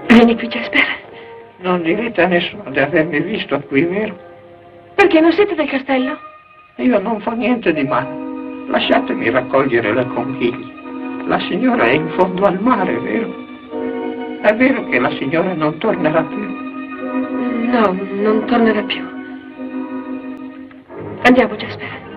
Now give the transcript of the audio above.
Vieni qui, Jasper. Non direte a nessuno di avermi visto qui, vero? Perché non siete del castello? Io non fa niente di male. Lasciatemi raccogliere le conchiglie. La signora è in fondo al mare, vero? È vero che la signora non tornerà più? No, non tornerà più. Andiamo, Jasper.